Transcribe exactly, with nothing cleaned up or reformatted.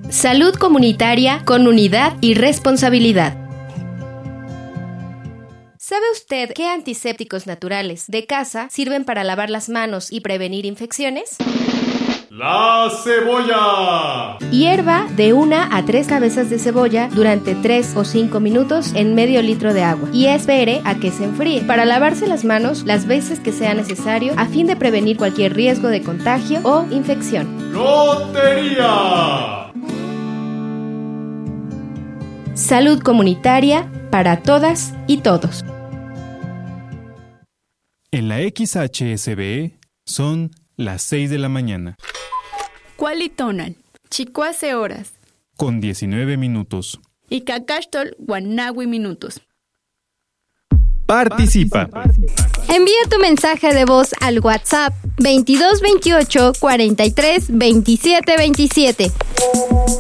Salud comunitaria con unidad y responsabilidad. ¿Sabe usted qué antisépticos naturales de casa sirven para lavar las manos y prevenir infecciones? ¡La cebolla! Hierva de una a tres cabezas de cebolla durante tres o cinco minutos en medio litro de agua y espere a que se enfríe para lavarse las manos las veces que sea necesario a fin de prevenir cualquier riesgo de contagio o infección. ¡Lotería! Salud comunitaria para todas y todos. En la X H S B E son las seis de la mañana. Cualitonan, chicuase horas. Con diecinueve minutos. Y cacastol, guanawi minutos. Participa. Envía tu mensaje de voz al WhatsApp veintidós veintiocho cuarenta y tres veintisiete veintisiete.